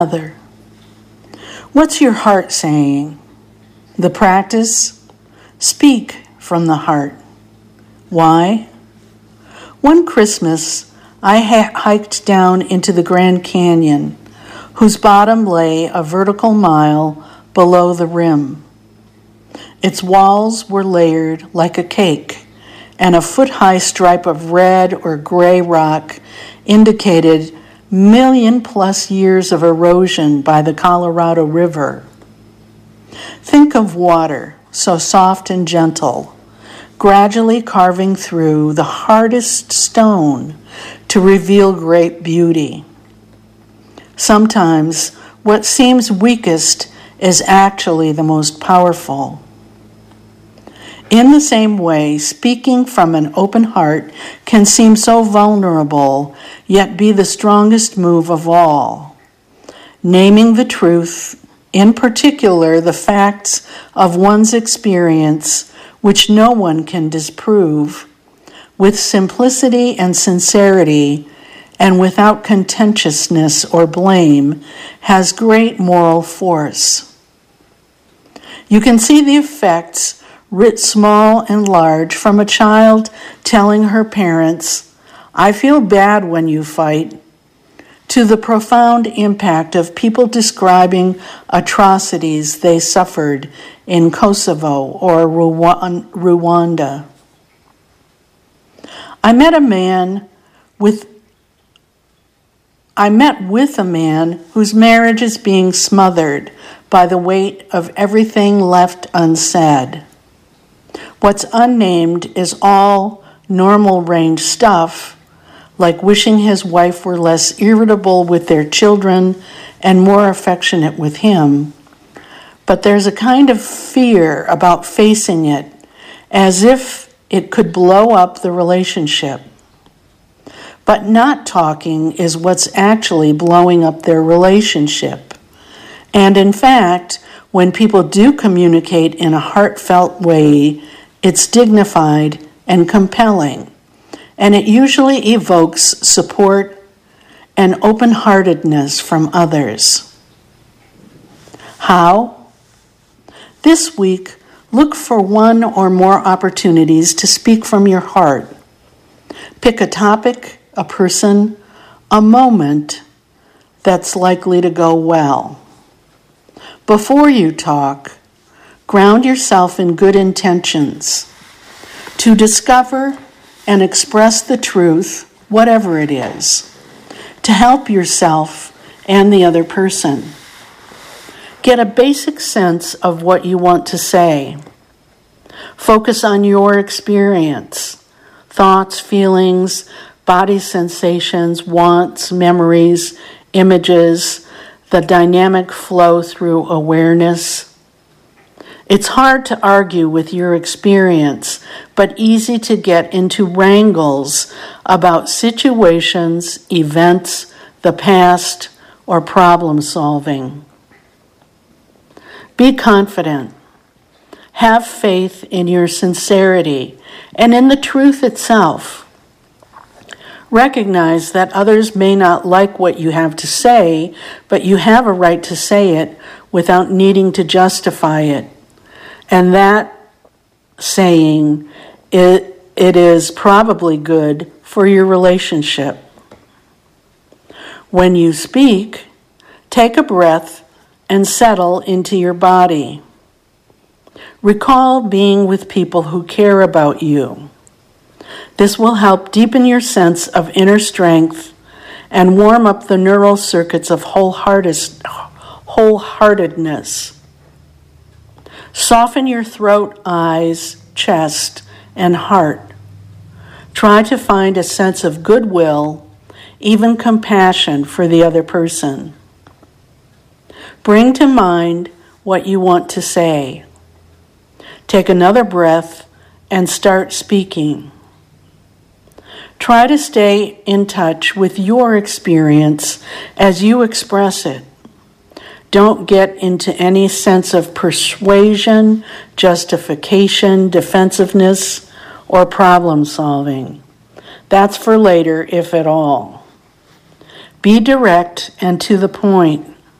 other. What's your heart saying? The practice? Speak from the heart. Why? One Christmas, I hiked down into the Grand Canyon, whose bottom lay a vertical mile below the rim. Its walls were layered like a cake, and a foot-high stripe of red or gray rock indicated million-plus years of erosion by the Colorado River. Think of water, so soft and gentle, gradually carving through the hardest stone to reveal great beauty. Sometimes what seems weakest is actually the most powerful. In the same way, speaking from an open heart can seem so vulnerable, yet be the strongest move of all. Naming the truth, in particular the facts of one's experience, which no one can disprove, with simplicity and sincerity, and without contentiousness or blame, has great moral force. You can see the effects, writ small and large, from a child telling her parents, "I feel bad when you fight," to the profound impact of people describing atrocities they suffered in Kosovo or Rwanda. I met with a man whose marriage is being smothered by the weight of everything left unsaid. What's unnamed is all normal range stuff, like wishing his wife were less irritable with their children and more affectionate with him. But there's a kind of fear about facing it, as if it could blow up the relationship. But not talking is what's actually blowing up their relationship. And in fact, when people do communicate in a heartfelt way, it's dignified and compelling, and it usually evokes support and open-heartedness from others. How? This week, look for one or more opportunities to speak from your heart. Pick a topic, a person, a moment that's likely to go well. Before you talk, ground yourself in good intentions to discover and express the truth, whatever it is, to help yourself and the other person. Get a basic sense of what you want to say. Focus on your experience, thoughts, feelings, body sensations, wants, memories, images, the dynamic flow through awareness. It's hard to argue with your experience, but easy to get into wrangles about situations, events, the past, or problem solving. Be confident. Have faith in your sincerity and in the truth itself. Recognize that others may not like what you have to say, but you have a right to say it without needing to justify it. And that saying, it is probably good for your relationship. When you speak, take a breath and settle into your body. Recall being with people who care about you. This will help deepen your sense of inner strength and warm up the neural circuits of wholeheartedness. Soften your throat, eyes, chest, and heart. Try to find a sense of goodwill, even compassion for the other person. Bring to mind what you want to say. Take another breath and start speaking. Try to stay in touch with your experience as you express it. Don't get into any sense of persuasion, justification, defensiveness, or problem solving. That's for later, if at all. Be direct and to the point.